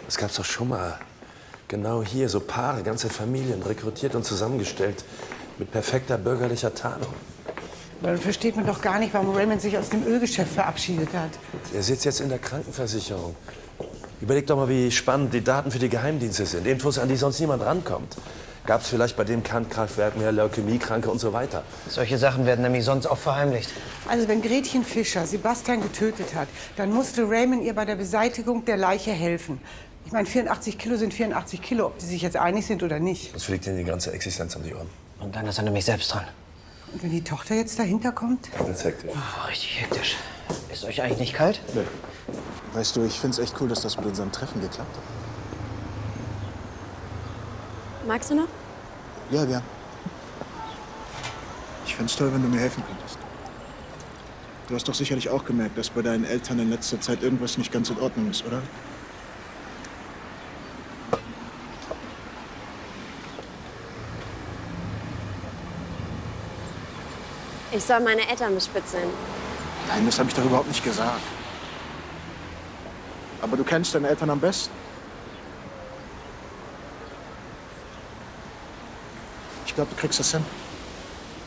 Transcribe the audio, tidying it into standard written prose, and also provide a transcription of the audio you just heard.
Das gab's doch schon mal. Genau hier, so Paare, ganze Familien, rekrutiert und zusammengestellt. Mit perfekter bürgerlicher Tarnung. Dann versteht man doch gar nicht, warum Raymond sich aus dem Ölgeschäft verabschiedet hat. Er sitzt jetzt in der Krankenversicherung. Überleg doch mal, wie spannend die Daten für die Geheimdienste sind. Infos, an die sonst niemand rankommt. Gab's vielleicht bei dem Kernkraftwerk mehr Leukämiekranke und so weiter. Solche Sachen werden nämlich sonst auch verheimlicht. Also wenn Gretchen Fischer Sebastian getötet hat, dann musste Raymond ihr bei der Beseitigung der Leiche helfen. Ich meine, 84 Kilo sind 84 Kilo, ob die sich jetzt einig sind oder nicht. Das fliegt ihnen die ganze Existenz um die Ohren. Und dann ist er nämlich selbst dran. Und wenn die Tochter jetzt dahinter kommt? Das hektisch. Oh, richtig hektisch. Ist euch eigentlich nicht kalt? Nee. Weißt du, ich find's echt cool, dass das mit unserem Treffen geklappt hat. Magst du noch? Ja, gern. Ich find's toll, wenn du mir helfen könntest. Du hast doch sicherlich auch gemerkt, dass bei deinen Eltern in letzter Zeit irgendwas nicht ganz in Ordnung ist, oder? Ich soll meine Eltern bespitzeln. Nein, das habe ich doch überhaupt nicht gesagt. Aber du kennst deine Eltern am besten. Ich glaube, du kriegst das hin.